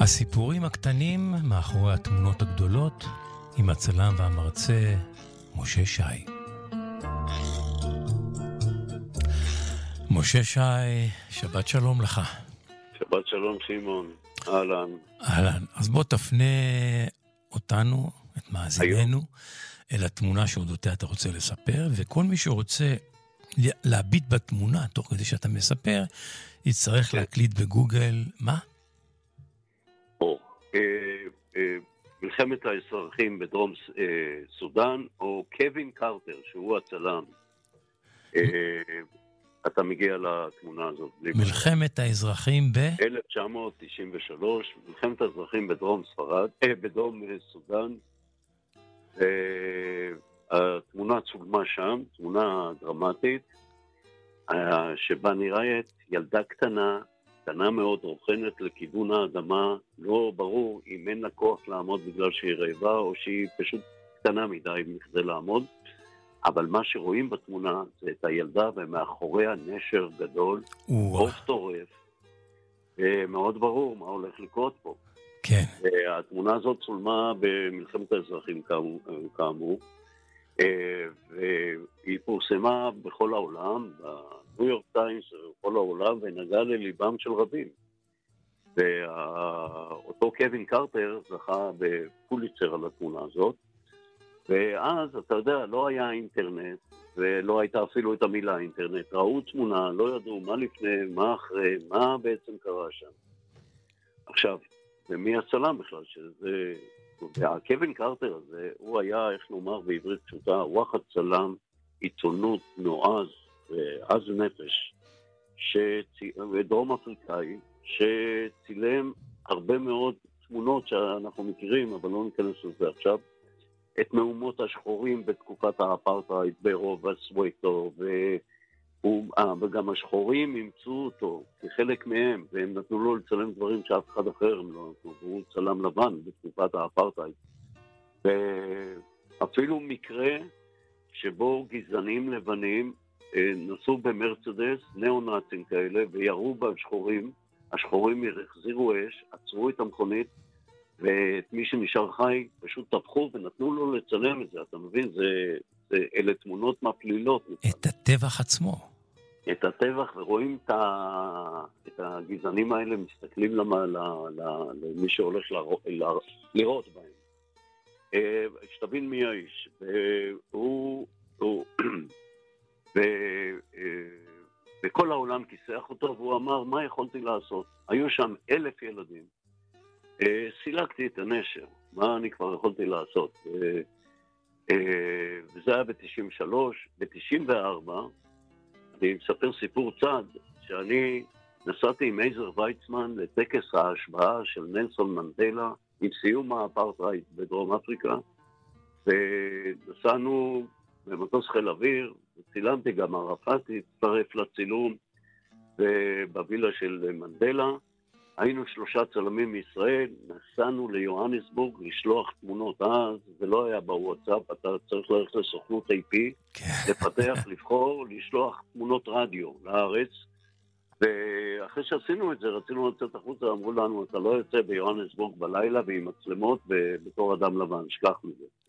הסיפורים הקטנים מאחורי התמונות הגדולות, עם הצלם והמרצה משה שי. משה שי, שבת שלום לך. שבת שלום שמעון, אהלן. אהלן, אז בוא תפנה אותנו, את מאזיננו, אל התמונה שאודותיה אתה רוצה לספר, וכל מי שרוצה להביט בתמונה תוך כדי שאתה מספר, יצטרך להקליט בגוגל, מה? מלחמת האזרחים בדרום סודן, או קווין קרטר, שהוא הצלם. אתה מגיע לתמונה הזאת. מלחמת האזרחים 1993, מלחמת האזרחים בדרום סודן. התמונה צולמה שם, תמונה דרמטית, שבה נראית ילדה קטנה מאוד, רוחנת לכיוון האדמה, לא ברור אם אין לה כוח לעמוד בגלל שהיא רעבה, או שהיא פשוט קטנה מדי מכדי לעמוד. אבל מה שרואים בתמונה זה את הילדה ומאחוריה נשר גדול, עוף טורף, ומאוד ברור מה הולך לקרות פה. כן. התמונה הזאת צולמה במלחמת האזרחים כאמור, והיא פורסמה בכל העולם, בניו יורק טיימס בכל העולם, ונגעה לליבם של רבים. ואותו קווין קרטר זכה בפוליצר על התמונה הזאת, ואז, אתה יודע, לא היה אינטרנט, ולא הייתה אפילו את המילה אינטרנט. ראו תמונה, לא ידעו מה לפני, מה אחרי, מה בעצם קרה שם. עכשיו, ומי הצלם בכלל? שזה... והקווין קרטר הזה, הוא היה, איך נאמר בעברית פשוטה, וואחד צלם, עיתונות נועז, עז נפש, דרום אפריקאי, שצילם הרבה מאוד תמונות שאנחנו מכירים, אבל לא ניכנס לזה עכשיו, את מהומות השחורים בתקופת האפרטהייד ברובע סוויטו, וגם השחורים אימצו אותו כחלק מהם, והם נתנו לו לצלם דברים שאף אחד אחר הם לא נתנו, והוא צלם לבן בתקופת האפרטהייד. ואפילו מקרה שבו גזענים לבנים נסעו במרצדס, נאו-נאצים כאלה, וירו בשחורים, השחורים החזירו אש, עצרו את המכונית, ואת מי שנשאר חי פשוט טבחו ונתנו לו לצלם את זה. אתה מבין? אלה תמונות מפלילות. את הטבח עצמו. את הטבח, ורואים את הגזענים האלה מסתכלים למי שהולך לראות בהם. שתבין מי האיש. וכל העולם כיסח אותו, והוא אמר, מה יכולתי לעשות? היו שם 1,000 ילדים. סילקתי את הנשר, מה אני כבר יכולתי לעשות? וזה היה ב-93, ב-94, אני מספר סיפור צד, שאני נסעתי עם עזר ויצמן לטקס ההשבעה של נלסון מנדלה, עם סיום האפרטהייד בדרום אפריקה, ונסענו במטוס חיל אוויר, וצילמתי גם ערפאת, הצטרף לצילום בווילה של מנדלה, היינו 3 צלמים מישראל, נסענו ליוהנסבורג לשלוח תמונות אז, זה לא היה בוואטסאפ, אתה צריך ללכת לסוכנות AP, לפתח, לבחור, לשלוח תמונות רדיו לארץ, ואחרי שעשינו את זה, רצינו לצאת החוצה, אמרו לנו, אתה לא יוצא ביוהנסבורג בלילה ועם מצלמות ובתור אדם לבן, שכח מזה.